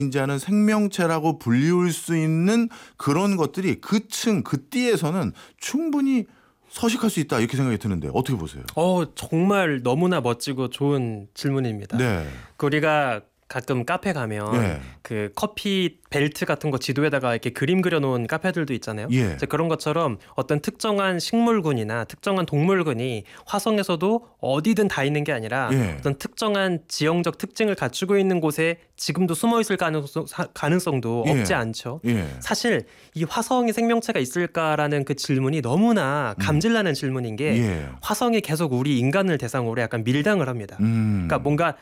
존재하는 생명체라고 불리울 수 있는 그런 것들이 그 층, 그 띠에서는 충분히 서식할 수 있다 이렇게 생각이 드는데 어떻게 보세요? 정말 너무나 멋지고 좋은 질문입니다. 네. 우리가 가끔 카페 가면 예. 그 커피 벨트 같은 거 지도에다가 이렇게 그림 그려놓은 카페들도 있잖아요. 예. 이제 그런 것처럼 어떤 특정한 식물군이나 특정한 동물군이 화성에서도 어디든 다 있는 게 아니라 예. 어떤 특정한 지형적 특징을 갖추고 있는 곳에 지금도 숨어 있을 가능성도 예. 없지 않죠. 예. 사실 이 화성에 생명체가 있을까라는 그 질문이 너무나 감질나는 질문인 게 예. 화성이 계속 우리 인간을 대상으로 약간 밀당을 합니다. 그러니까 뭔가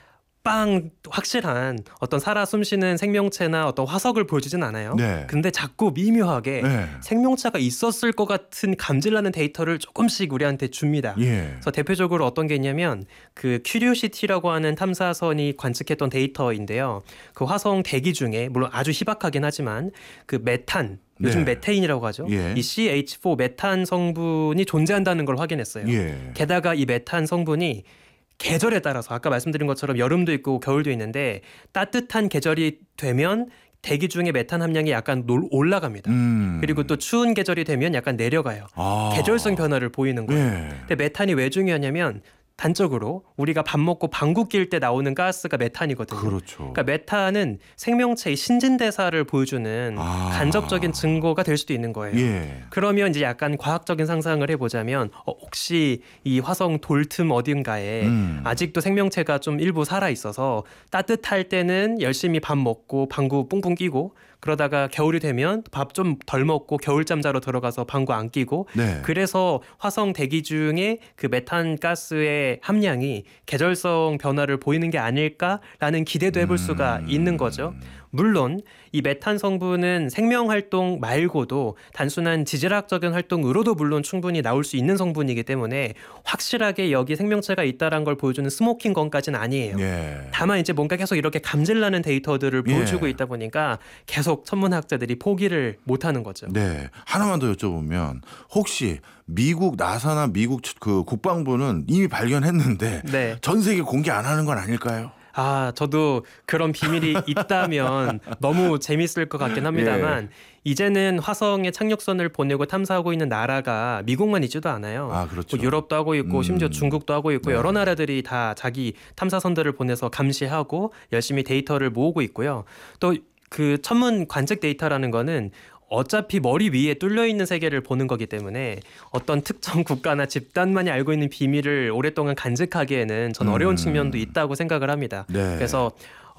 확실한 어떤 살아 숨쉬는 생명체나 어떤 화석을 보여주진 않아요. 네. 근데 자꾸 미묘하게 네. 생명체가 있었을 것 같은 감질나는 데이터를 조금씩 우리한테 줍니다. 예. 그래서 대표적으로 어떤 게 있냐면 그 큐리오시티라고 하는 탐사선이 관측했던 데이터인데요. 그 화성 대기 중에 물론 아주 희박하긴 하지만 그 메탄 요즘 네. 메테인이라고 하죠. 예. 이 CH4 메탄 성분이 존재한다는 걸 확인했어요. 예. 게다가 이 메탄 성분이 계절에 따라서 아까 말씀드린 것처럼 여름도 있고 겨울도 있는데 따뜻한 계절이 되면 대기 중에 메탄 함량이 약간 올라갑니다. 그리고 또 추운 계절이 되면 약간 내려가요. 계절성 변화를 보이는 거예요. 예. 근데 메탄이 왜 중요하냐면 단적으로 우리가 밥 먹고 방구 낄 때 나오는 가스가 메탄이거든요. 그렇죠. 그러니까 메탄은 생명체의 신진대사를 보여주는 간접적인 증거가 될 수도 있는 거예요. 예. 그러면 이제 약간 과학적인 상상을 해보자면 혹시 이 화성 돌틈 어딘가에 아직도 생명체가 좀 일부 살아 있어서 따뜻할 때는 열심히 밥 먹고 방구 뿡뿡 끼고 그러다가 겨울이 되면 밥 좀 덜 먹고 겨울잠 자러 들어가서 방구 안 끼고 네. 그래서 화성 대기 중에 그 메탄 가스의 함량이 계절성 변화를 보이는 게 아닐까라는 기대도 해볼 수가 있는 거죠. 물론 이 메탄 성분은 생명 활동 말고도 단순한 지질학적인 활동으로도 물론 충분히 나올 수 있는 성분이기 때문에 확실하게 여기 생명체가 있다는 걸 보여주는 스모킹 건까지는 아니에요. 예. 다만 이제 뭔가 계속 이렇게 감질나는 데이터들을 보여주고 있다 보니까 계속 천문학자들이 포기를 못하는 거죠. 네. 하나만 더 여쭤보면 혹시 미국 나사나 미국 그 국방부는 이미 발견했는데 네. 전 세계 공개 안 하는 건 아닐까요? 저도 그런 비밀이 있다면 너무 재밌을 것 같긴 합니다만 이제는 화성에 착륙선을 보내고 탐사하고 있는 나라가 미국만 있지도 않아요. 그렇죠. 뭐 유럽도 하고 있고 심지어 중국도 하고 있고 네. 여러 나라들이 다 자기 탐사선들을 보내서 감시하고 열심히 데이터를 모으고 있고요. 또 그 천문 관측 데이터라는 거는 어차피 머리 위에 뚫려 있는 세계를 보는 거기 때문에 어떤 특정 국가나 집단만이 알고 있는 비밀을 오랫동안 간직하기에는 전 어려운 측면도 있다고 생각을 합니다. 네. 그래서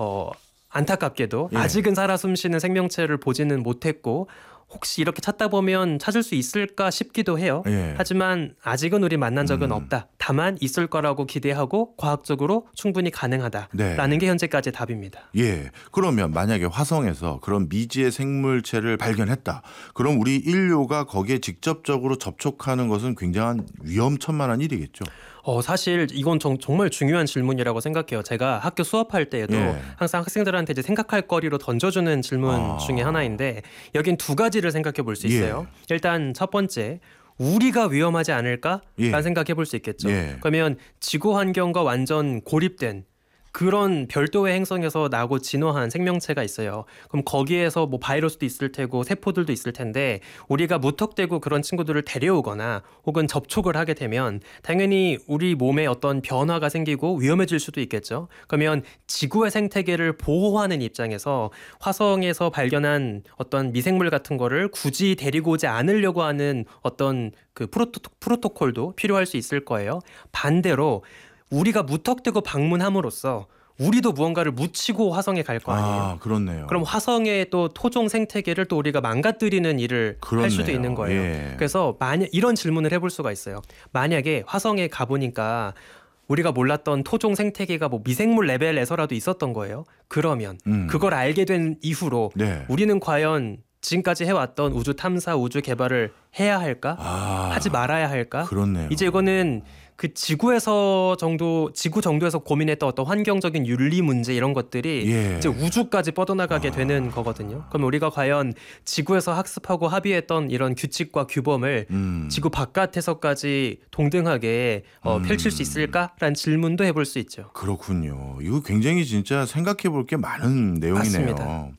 안타깝게도 아직은 살아 숨쉬는 생명체를 보지는 못했고 혹시 이렇게 찾다 보면 찾을 수 있을까 싶기도 해요. 하지만 아직은 우리 만난 적은 없다. 다만 있을 거라고 기대하고 과학적으로 충분히 가능하다라는 게 현재까지 답입니다. 예. 그러면 만약에 화성에서 그런 미지의 생물체를 발견했다. 그럼 우리 인류가 거기에 직접적으로 접촉하는 것은 굉장한 위험천만한 일이겠죠. 사실 이건 정말 중요한 질문이라고 생각해요. 제가 학교 수업할 때에도 항상 학생들한테 이제 생각할 거리로 던져주는 질문 중에 하나인데 여긴 두 가지를 생각해 볼 수 있어요. 일단 첫 번째, 우리가 위험하지 않을까라는 생각해 볼 수 있겠죠. 그러면 지구 환경과 완전 고립된 그런 별도의 행성에서 나고 진화한 생명체가 있어요. 그럼 거기에서 뭐 바이러스도 있을 테고 세포들도 있을 텐데 우리가 무턱대고 그런 친구들을 데려오거나 혹은 접촉을 하게 되면 당연히 우리 몸에 어떤 변화가 생기고 위험해질 수도 있겠죠. 그러면 지구의 생태계를 보호하는 입장에서 화성에서 발견한 어떤 미생물 같은 거를 굳이 데리고 오지 않으려고 하는 어떤 그 프로토콜도 필요할 수 있을 거예요. 반대로 우리가 무턱대고 방문함으로써 우리도 무언가를 묻히고 화성에 갈 거 아니에요. 그렇네요. 그럼 화성의 또 토종 생태계를 또 우리가 망가뜨리는 일을 할 수도 있는 거예요. 그래서 만약 이런 질문을 해볼 수가 있어요. 만약에 화성에 가보니까 우리가 몰랐던 토종 생태계가 뭐 미생물 레벨에서라도 있었던 거예요. 그러면 그걸 알게 된 이후로 우리는 과연 지금까지 해왔던 우주 탐사, 우주 개발을 해야 할까? 하지 말아야 할까? 그렇네요. 이제 이거는 그 지구 정도에서 고민했던 어떤 환경적인 윤리 문제 이런 것들이 예. 이제 우주까지 뻗어나가게 되는 거거든요. 그럼 우리가 과연 지구에서 학습하고 합의했던 이런 규칙과 규범을 지구 바깥에서까지 동등하게 펼칠 수 있을까라는 질문도 해볼 수 있죠. 그렇군요. 이거 굉장히 진짜 생각해 볼 게 많은 내용이네요. 맞습니다.